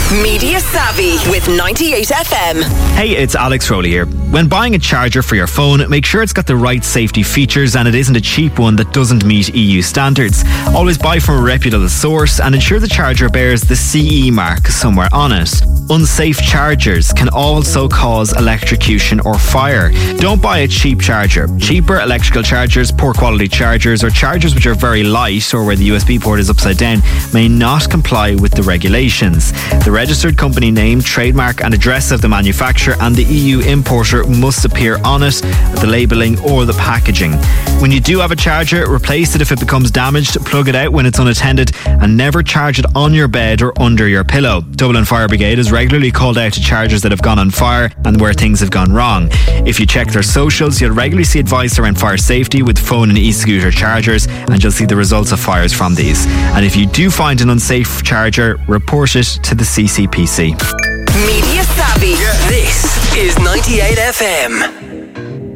Media Savvy with 98FM. Hey, it's Alex Rowley here. When buying a charger for your phone, make sure it's got the right safety features and it isn't a cheap one that doesn't meet EU standards. Always buy from a reputable source and ensure the charger bears the CE mark somewhere on it. Unsafe chargers can also cause electrocution or fire. Don't buy a cheap charger. Cheaper electrical chargers, poor quality chargers, or chargers which are very light or where the USB port is upside down may not comply with the regulations. The registered company name, trademark and address of the manufacturer and the EU importer must appear on it, the labelling or the packaging. When you do have a charger, replace it if it becomes damaged, plug it out when it's unattended and never charge it on your bed or under your pillow. Dublin Fire Brigade has regularly called out to chargers that have gone on fire and where things have gone wrong. If you check their socials, you'll regularly see advice around fire safety with phone and e-scooter chargers, and you'll see the results of fires from these. And if you do find an unsafe charger, report it to the CCPC. Media Savvy. This is 98FM.